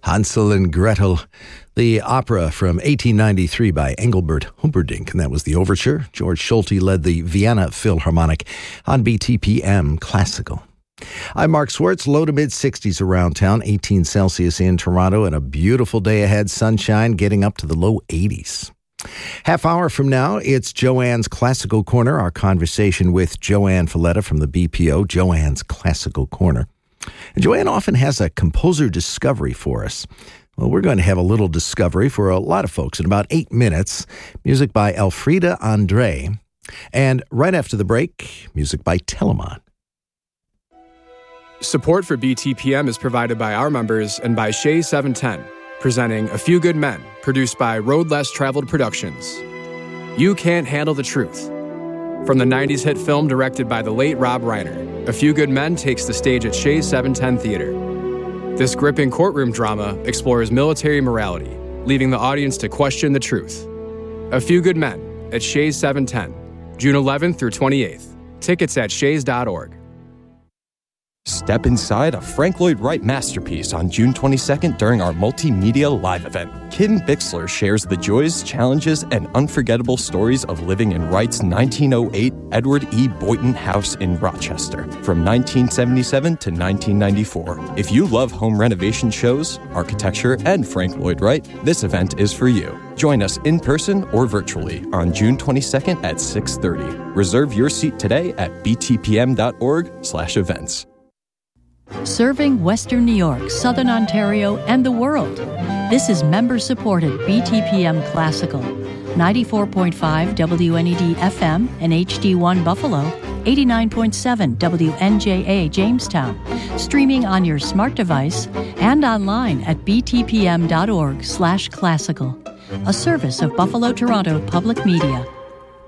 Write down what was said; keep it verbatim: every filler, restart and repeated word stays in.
Hansel and Gretel, the opera from eighteen ninety-three by Engelbert Humperdinck, and that was the overture. George Schulte led the Vienna Philharmonic on B T P M Classical. I'm Mark Swartz. Low to mid-sixties around town, eighteen Celsius in Toronto, and a beautiful day ahead, sunshine getting up to the low eighties. Half hour from now, it's Joanne's Classical Corner, our conversation with Joanne Falletta from the B P O, Joanne's Classical Corner. And Joanne often has a composer discovery for us. Well, we're going to have a little discovery for a lot of folks in about eight minutes. Music by Elfriede André. And right after the break, music by Telemann. Support for B T P M is provided by our members and by Shea seven ten, presenting A Few Good Men, produced by Road Less Traveled Productions. You Can't Handle the Truth. From the nineties hit film directed by the late Rob Reiner, A Few Good Men takes the stage at Shea seven ten Theater. This gripping courtroom drama explores military morality, leaving the audience to question the truth. A Few Good Men at Shea seven ten, June eleventh through twenty-eighth. Tickets at shays dot org. Step inside a Frank Lloyd Wright masterpiece on June twenty-second during our multimedia live event. Kim Bixler shares the joys, challenges, and unforgettable stories of living in Wright's nineteen oh eight Edward E. Boynton House in Rochester from nineteen seventy-seven to nineteen ninety-four. If you love home renovation shows, architecture, and Frank Lloyd Wright, this event is for you. Join us in person or virtually on June twenty-second at six thirty. Reserve your seat today at b t p m dot org slash events. Serving Western New York, Southern Ontario, and the world. This is member-supported B T P M Classical. ninety-four point five W N E D F M and H D one Buffalo, eighty-nine point seven W N J A Jamestown. Streaming on your smart device and online at b t p m dot org slash classical. A service of Buffalo Toronto Public Media.